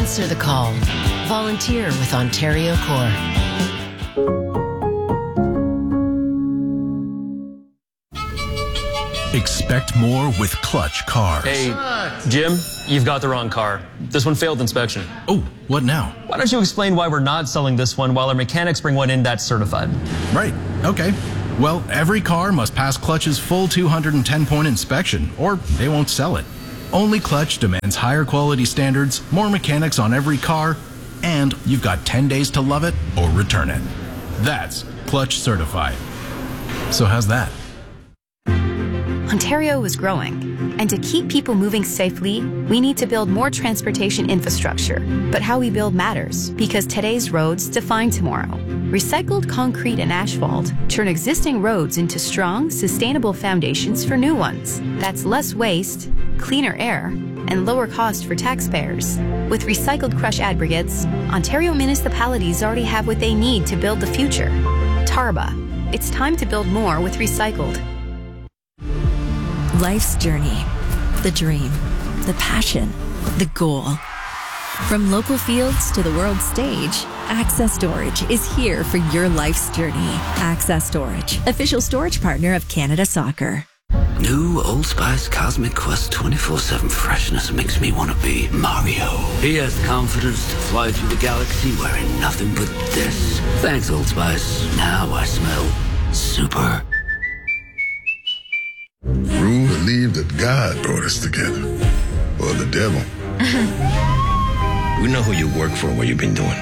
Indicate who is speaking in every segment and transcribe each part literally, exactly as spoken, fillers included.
Speaker 1: Answer the call. Volunteer with Ontario Corps.
Speaker 2: Expect more with Clutch Cars.
Speaker 3: Hey, Jim, you've got the wrong car. This one failed inspection.
Speaker 2: Oh, what now?
Speaker 3: Why don't you explain why we're not selling this one while our mechanics bring one in that's certified?
Speaker 2: Right, okay. Well, every car must pass Clutch's full two hundred ten point inspection, or they won't sell it. Only Clutch demands higher quality standards, more mechanics on every car, and you've got ten days to love it or return it. That's Clutch certified. So how's that?
Speaker 4: Ontario is growing, and to keep people moving safely, we need to build more transportation infrastructure. But how we build matters, because today's roads define tomorrow. Recycled concrete and asphalt turn existing roads into strong, sustainable foundations for new ones. That's less waste, cleaner air, and lower cost for taxpayers. With recycled crush aggregates, Ontario municipalities already have what they need to build the future. Tarba, it's time to build more with recycled.
Speaker 5: Life's journey, the dream, the passion, the goal. From local fields to the world stage, Access Storage is here for your life's journey. Access Storage, official storage partner of Canada Soccer.
Speaker 6: New Old Spice Cosmic Quest twenty-four seven freshness makes me want to be Mario. He has the confidence to fly through the galaxy wearing nothing but this. Thanks, Old Spice. Now I smell super.
Speaker 7: Rue believed that God brought us together, or the devil.
Speaker 8: We know who you work for, what you've been doing.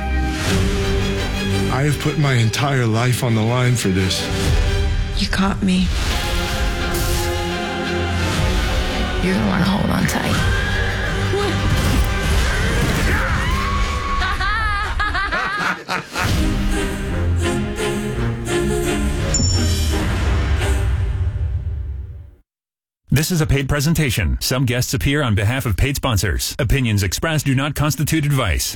Speaker 9: I have put my entire life on the line for this.
Speaker 10: You caught me. You're gonna want to hold on tight.
Speaker 11: This is a paid presentation. Some guests appear on behalf of paid sponsors. Opinions expressed do not constitute advice.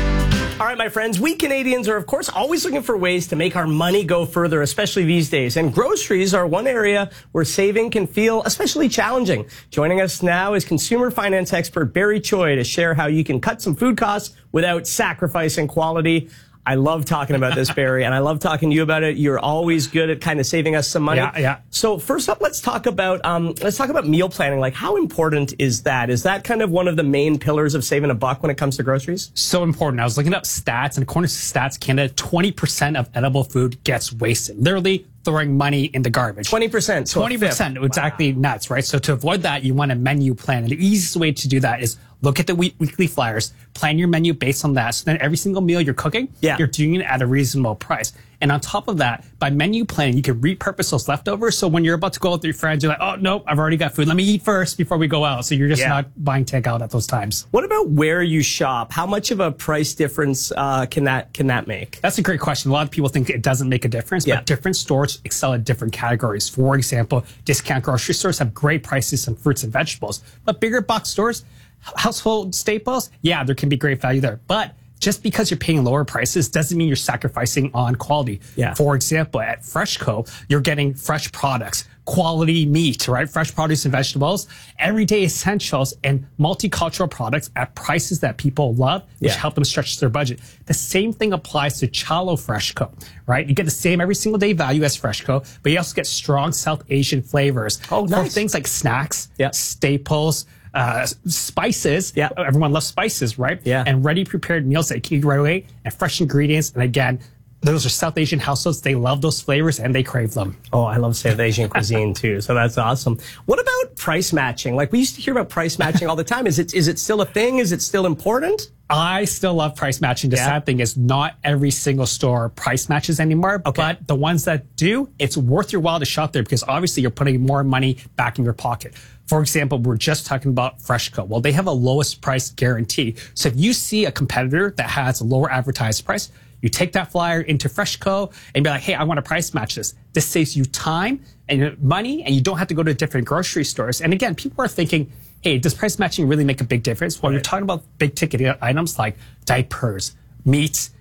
Speaker 12: All right, my friends, we Canadians are, of course, always looking for ways to make our money go further, especially these days. And groceries are one area where saving can feel especially challenging. Joining us now is consumer finance expert Barry Choi to share how you can cut some food costs without sacrificing quality. I love talking about this, Barry, and I love talking to you about it. You're always good at kind of saving us some money.
Speaker 13: Yeah, yeah.
Speaker 12: So first up, let's talk about um, let's talk about meal planning. Like, how important is that? Is that kind of one of the main pillars of saving a buck when it comes to groceries?
Speaker 13: So important. I was looking up stats, and according to Stats Canada, twenty percent of edible food gets wasted. Literally throwing money in the garbage.
Speaker 12: twenty percent. So
Speaker 13: twenty percent. Exactly. Wow. Nuts, right? So to avoid that, you want a menu plan. And the easiest way to do that is look at the week weekly flyers, plan your menu based on that. So then every single meal you're cooking,
Speaker 12: yeah.
Speaker 13: you're doing it at a reasonable price. And on top of that, by menu planning, you can repurpose those leftovers. So when you're about to go out with your friends, you're like, oh, no, I've already got food. Let me eat first before we go out. So you're just yeah. not buying takeout at those times.
Speaker 12: What about where you shop? How much of a price difference uh, can that can that make?
Speaker 13: That's a great question. A lot of people think it doesn't make a difference,
Speaker 12: yeah.
Speaker 13: but different stores excel at different categories. For example, discount grocery stores have great prices on fruits and vegetables, but bigger box stores, household staples, yeah, there can be great value there. But just because you're paying lower prices doesn't mean you're sacrificing on quality.
Speaker 12: Yeah.
Speaker 13: For example, at FreshCo, you're getting fresh products, quality meat, right? Fresh produce and vegetables, everyday essentials, and multicultural products at prices that people love, which
Speaker 12: yeah.
Speaker 13: help them stretch their budget. The same thing applies to Chalo FreshCo, right? You get the same every single day value as FreshCo, but you also get strong South Asian flavors.
Speaker 12: Oh, nice.
Speaker 13: For things like snacks,
Speaker 12: yeah.
Speaker 13: staples, Uh, spices.
Speaker 12: Yeah.
Speaker 13: Everyone loves spices, right?
Speaker 12: Yeah.
Speaker 13: And ready prepared meals that you can eat right away, and fresh ingredients. And again, those are South Asian households. They love those flavors and they crave them.
Speaker 12: Oh, I love South Asian cuisine too. So that's awesome. What about price matching? Like, we used to hear about price matching all the time. Is it is it still a thing? Is it still important?
Speaker 13: I still love price matching. The
Speaker 12: yeah.
Speaker 13: sad thing is not every single store price matches anymore,
Speaker 12: okay.
Speaker 13: but the ones that do, it's worth your while to shop there because obviously you're putting more money back in your pocket. For example, we're just talking about FreshCo. Well, they have a lowest price guarantee. So if you see a competitor that has a lower advertised price, you take that flyer into FreshCo and be like, hey, I want to price match this. This saves you time and money, and you don't have to go to different grocery stores. And again, people are thinking, hey, does price matching really make a big difference? Well, right. you're talking about big ticket items like diapers, meats,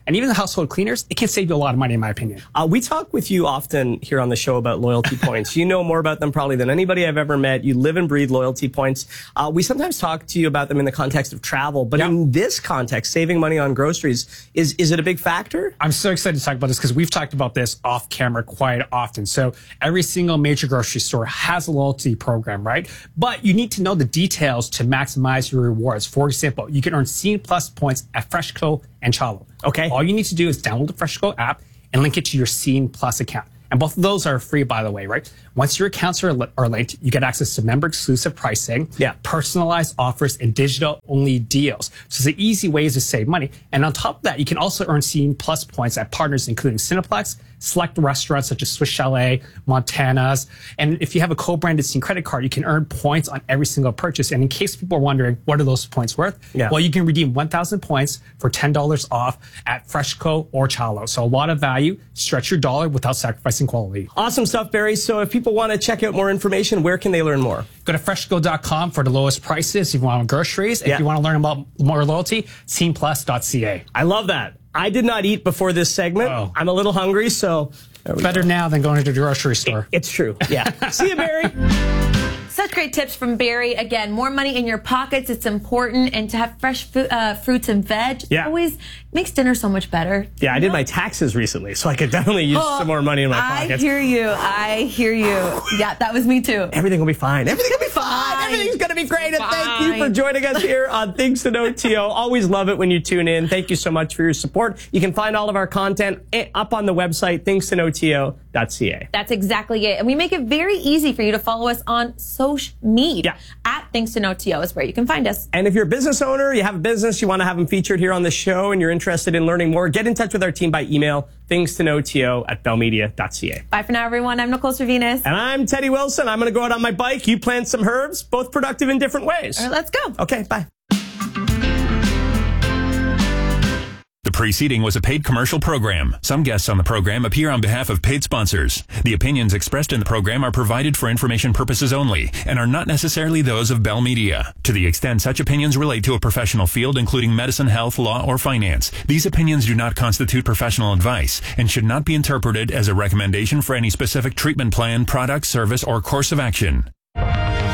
Speaker 13: And even the household cleaners, it can save you a lot of money, in my opinion.
Speaker 12: Uh, we talk with you often here on the show about loyalty points. You know more about them probably than anybody I've ever met. You live and breathe loyalty points. Uh, we sometimes talk to you about them in the context of travel, but yep. in this context, saving money on groceries, is, is it a big factor?
Speaker 13: I'm so excited to talk about this because we've talked about this off camera quite often. So every single major grocery store has a loyalty program, right? But you need to know the details to maximize your rewards. For example, you can earn Scene Plus points at FreshCo and Chalo.
Speaker 12: Okay.
Speaker 13: All you need to do is download the FreshCo app and link it to your Scene Plus account. And both of those are free, by the way, right? Once your accounts are, li- are linked, you get access to member-exclusive pricing,
Speaker 12: yeah.
Speaker 13: personalized offers, and digital-only deals. So it's an easy way to save money. And on top of that, you can also earn Scene Plus points at partners including Cineplex, select restaurants such as Swiss Chalet, Montana's. And if you have a co-branded Scene credit card, you can earn points on every single purchase. And in case people are wondering, what are those points worth?
Speaker 12: Yeah.
Speaker 13: Well, you can redeem one thousand points for ten dollars off at FreshCo or Chalo. So a lot of value. Stretch your dollar without sacrificing quality.
Speaker 12: Awesome stuff, Barry. So if people want to check out more information, where can they learn more?
Speaker 13: Go to freshco dot com for the lowest prices if you want groceries.
Speaker 12: Yeah.
Speaker 13: If you want to learn about more loyalty, scene plus dot c a.
Speaker 12: I love that. I did not eat before this segment.
Speaker 13: Oh.
Speaker 12: I'm a little hungry, so...
Speaker 13: Better
Speaker 12: go.
Speaker 13: now than going to the grocery store.
Speaker 12: It, it's true. Yeah. See you, Barry.
Speaker 14: Such great tips from Barry. Again, more money in your pockets. It's important. And to have fresh fu- uh, fruits and veg
Speaker 12: yeah.
Speaker 14: always makes dinner so much better.
Speaker 12: Yeah, I did my taxes recently, so I could definitely use oh, some more money in my pockets.
Speaker 14: I hear you. I hear you. Yeah, that was me too.
Speaker 12: Everything will be fine. Everything will be fine. fine. Everything's going to be great. And thank you for joining us here on Things to Know T O. Always love it when you tune in. Thank you so much for your support. You can find all of our content up on the website, things to know T O dot c a.
Speaker 14: That's exactly it. And we make it very easy for you to follow us on social media.
Speaker 12: Yeah.
Speaker 14: At Things to Know T O is where you can find us.
Speaker 12: And if you're a business owner, you have a business, you want to have them featured here on the show, and you're interested in learning more, get in touch with our team by email, things to know T O at bell media dot c a.
Speaker 14: Bye for now, everyone. I'm Nicole Cervinas.
Speaker 12: And I'm Teddy Wilson. I'm going to go out on my bike. You plant some herbs, both productive in different ways.
Speaker 14: All right, let's go.
Speaker 12: Okay, bye.
Speaker 11: The preceding was a paid commercial program. Some guests on the program appear on behalf of paid sponsors. The opinions expressed in the program are provided for information purposes only and are not necessarily those of Bell Media. To the extent such opinions relate to a professional field, including medicine, health, law, or finance, these opinions do not constitute professional advice and should not be interpreted as a recommendation for any specific treatment plan, product, service, or course of action.